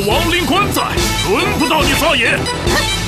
亡灵关在，轮不到你撒野。